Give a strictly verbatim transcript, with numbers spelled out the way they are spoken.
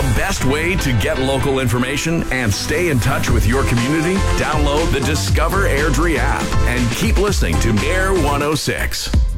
best way to get local information and stay in touch with your community? Download the Discover Airdrie app and keep listening to Air one oh six.